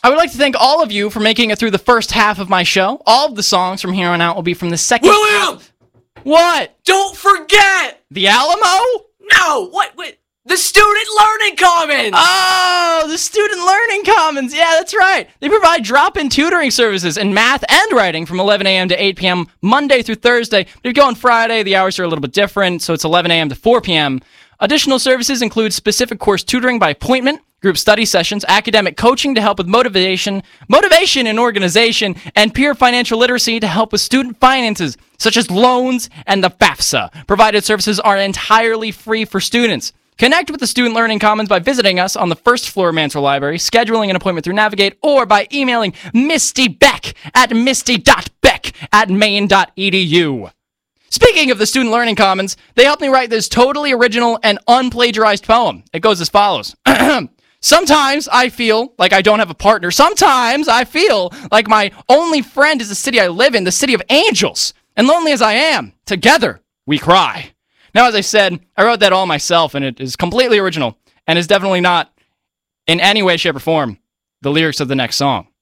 I would like to thank all of you for making it through the first half of my show. All of the songs from here on out will be from the second William! half. What? Don't forget! The Alamo? No! What? The Student Learning Commons! Oh, the Student Learning Commons. Yeah, that's right. They provide drop-in tutoring services in math and writing from 11 a.m. to 8 p.m. Monday through Thursday. But if you go on Friday, the hours are a little bit different, so it's 11 a.m. to 4 p.m. Additional services include specific course tutoring by appointment, group study sessions, academic coaching to help with motivation and organization, and peer financial literacy to help with student finances, such as loans and the FAFSA. Provided services are entirely free for students. Connect with the Student Learning Commons by visiting us on the first floor of Mansell Library, scheduling an appointment through Navigate, or by emailing Misty Beck at misty.beck@maine.edu. Speaking of the Student Learning Commons, they helped me write this totally original and unplagiarized poem. It goes as follows. Sometimes I feel like I don't have a partner. Sometimes I feel like my only friend is the city I live in, the city of angels. And lonely as I am, together we cry. Now, as I said, I wrote that all myself, and it is completely original, and is definitely not, in any way, shape, or form, the lyrics of the next song.